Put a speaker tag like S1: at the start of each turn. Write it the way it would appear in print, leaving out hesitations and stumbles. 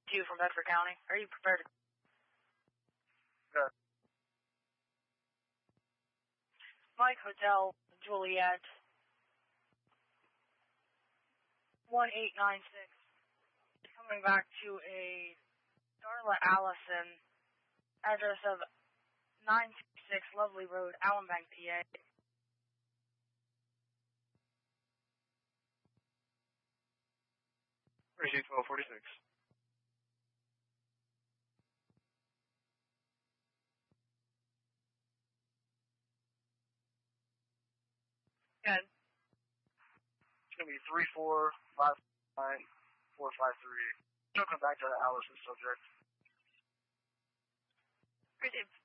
S1: 2 from Bedford County. Are you prepared to...
S2: Good.
S1: Mike Hotel, Juliet, 1896. Coming back to a Darla Allison, address of 926 Lovely Road, Allenbank, PA.
S2: Receipt 1246.
S1: Good.
S2: It's going to be 3459453. Don't come back to the Allison subject.
S1: Appreciate it.